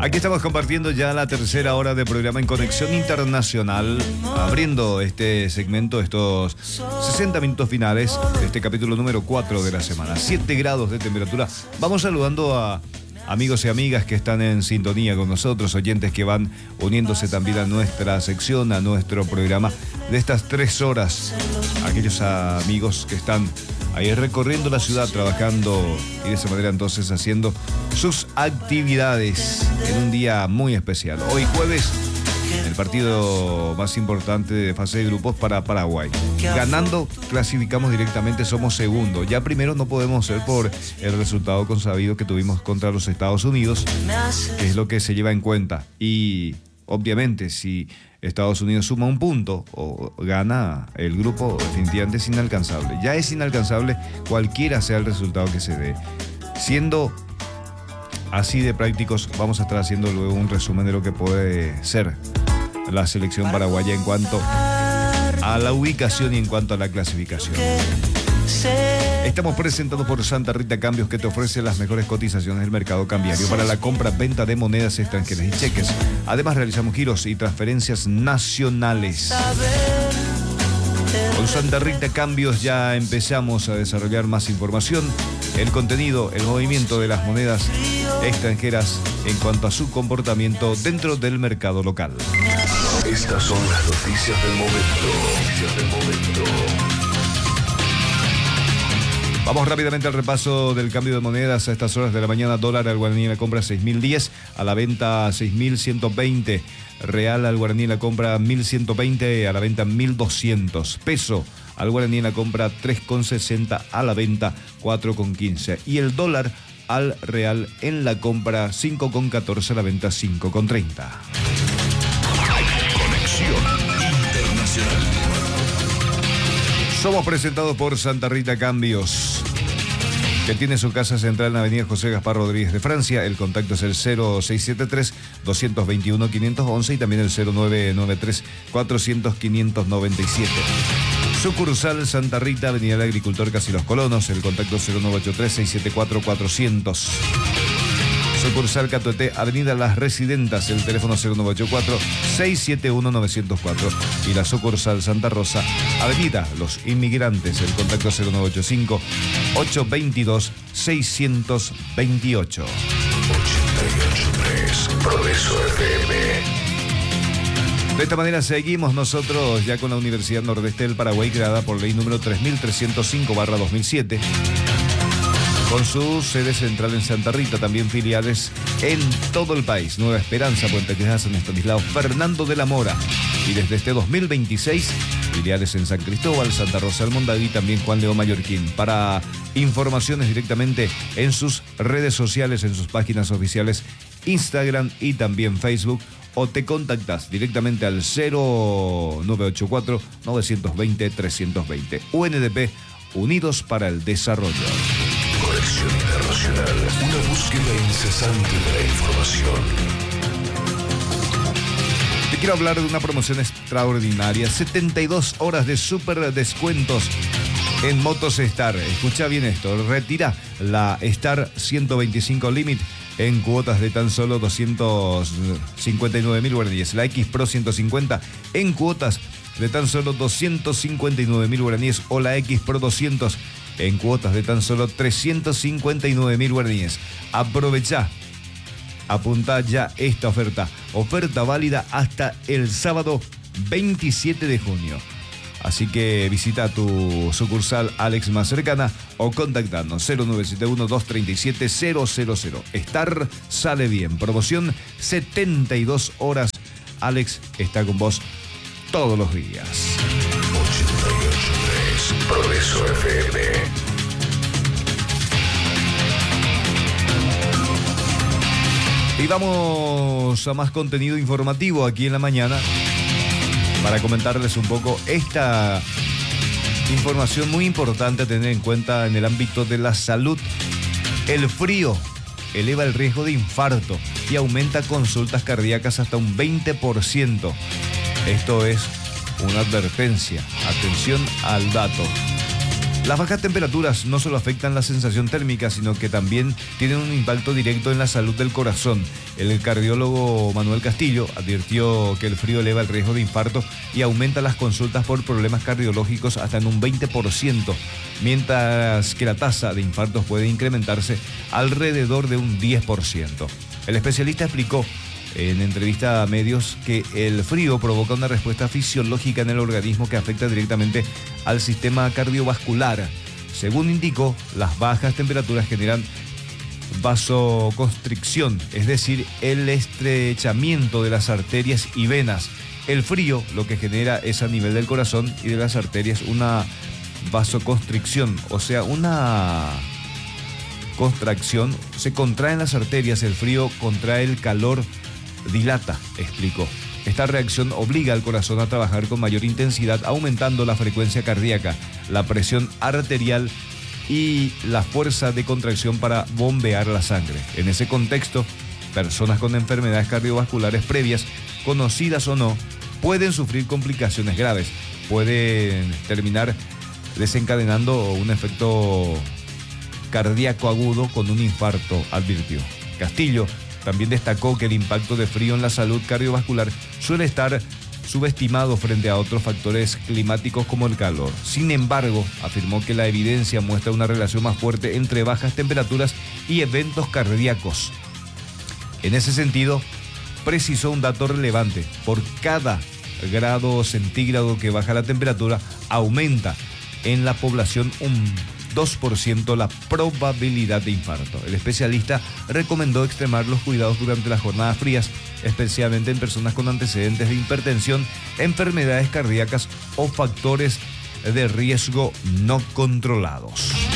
Aquí estamos compartiendo ya la tercera hora de programa en Conexión Internacional, abriendo este segmento, estos 60 minutos finales de este capítulo número 4 de la semana. 7 grados de temperatura. Vamos saludando a amigos y amigas que están en sintonía con nosotros, oyentes que van uniéndose también a nuestra sección, a nuestro programa de estas 3 horas. Aquellos amigos que están ahí recorriendo la ciudad, trabajando y de esa manera entonces haciendo sus actividades en un día muy especial. Hoy jueves, el partido más importante de fase de grupos para Paraguay. Ganando, clasificamos directamente, somos segundo. Ya primero no podemos ser por el resultado consabido que tuvimos contra los Estados Unidos, que es lo que se lleva en cuenta. Y obviamente, si Estados Unidos suma un punto o gana el grupo, definitivamente es inalcanzable. Ya es inalcanzable cualquiera sea el resultado que se dé. Siendo así de prácticos, vamos a estar haciendo luego un resumen de lo que puede ser la selección paraguaya en cuanto a la ubicación y en cuanto a la clasificación. Estamos presentados por Santa Rita Cambios, que te ofrece las mejores cotizaciones del mercado cambiario para la compra-venta de monedas extranjeras y cheques. Además, realizamos giros y transferencias nacionales. Con Santa Rita Cambios ya empezamos a desarrollar más información, el contenido, el movimiento de las monedas extranjeras en cuanto a su comportamiento dentro del mercado local. Estas son las noticias del momento. Vamos rápidamente al repaso del cambio de monedas a estas horas de la mañana. Dólar al guaraní en la compra 6.010, a la venta 6.120. Real al guaraní en la compra 1.120, a la venta 1.200. Peso al guaraní en la compra 3,60, a la venta 4,15. Y el dólar al real en la compra 5,14, a la venta 5,30. Conexión Internacional. Somos presentados por Santa Rita Cambios, que tiene su casa central en la avenida José Gaspar Rodríguez de Francia. El contacto es el 0673-221-511 y también el 0993-400-597. Sucursal Santa Rita, avenida del Agricultor Casi Los Colonos. El contacto 0983-674-400. Sucursal Catuete, avenida Las Residentas, el teléfono 0984-671-904. Y la sucursal Santa Rosa, avenida Los Inmigrantes, el contacto 0985-822-628. 88.3 Progreso FM. De esta manera seguimos nosotros ya con la Universidad Nordeste del Paraguay, creada por ley número 3305/2007. Con su sede central en Santa Rita, también filiales en todo el país. Nueva Esperanza, Puente Quejas, San Estanislao, Fernando de la Mora. Y desde este 2026, filiales en San Cristóbal, Santa Rosa del Mondadí y también Juan León Mallorquín. Para informaciones directamente en sus redes sociales, en sus páginas oficiales, Instagram y también Facebook. O te contactas directamente al 0984-920-320. UNDP, Unidos para el Desarrollo. Conexión Internacional, una búsqueda incesante de la información. Te quiero hablar de una promoción extraordinaria. 72 horas de súper descuentos en Motos Star. Escucha bien esto. Retira la Star 125 Limit en cuotas de tan solo 259.000 guaraníes. La X Pro 150 en cuotas de tan solo 259.000 guaraníes. O la X Pro 200 en cuotas de tan solo 359.000 guaraníes. Aprovecha, apunta ya esta oferta. Oferta válida hasta el sábado 27 de junio. Así que visita tu sucursal Alex más cercana o contactarnos 0971-237-000. Star sale bien. Promoción 72 horas. Alex está con vos todos los días. 88.3 Progreso FM. Y vamos a más contenido informativo aquí en la mañana para comentarles un poco esta información muy importante a tener en cuenta en el ámbito de la salud. El frío eleva el riesgo de infarto y aumenta consultas cardíacas hasta un 20%. Esto es una advertencia. Atención al dato. Las bajas temperaturas no solo afectan la sensación térmica, sino que también tienen un impacto directo en la salud del corazón. El cardiólogo Manuel Castillo advirtió que el frío eleva el riesgo de infarto y aumenta las consultas por problemas cardiológicos hasta en un 20%, mientras que la tasa de infartos puede incrementarse alrededor de un 10%. El especialista explicó en entrevista a medios que el frío provoca una respuesta fisiológica en el organismo que afecta directamente al sistema cardiovascular. Según indicó, las bajas temperaturas generan vasoconstricción, es decir, el estrechamiento de las arterias y venas. El frío lo que genera es a nivel del corazón y de las arterias una vasoconstricción, o sea, una contracción. Se contraen las arterias, el frío contrae el calor, dilata, explicó. Esta reacción obliga al corazón a trabajar con mayor intensidad, aumentando la frecuencia cardíaca, la presión arterial y la fuerza de contracción para bombear la sangre. En ese contexto, personas con enfermedades cardiovasculares previas, conocidas o no, pueden sufrir complicaciones graves. Pueden terminar desencadenando un efecto cardíaco agudo con un infarto, advirtió. Castillo también destacó que el impacto de frío en la salud cardiovascular suele estar subestimado frente a otros factores climáticos como el calor. Sin embargo, afirmó que la evidencia muestra una relación más fuerte entre bajas temperaturas y eventos cardíacos. En ese sentido, precisó un dato relevante: por cada grado centígrado que baja la temperatura, aumenta en la población un 2% la probabilidad de infarto. El especialista recomendó extremar los cuidados durante las jornadas frías, especialmente en personas con antecedentes de hipertensión, enfermedades cardíacas o factores de riesgo no controlados.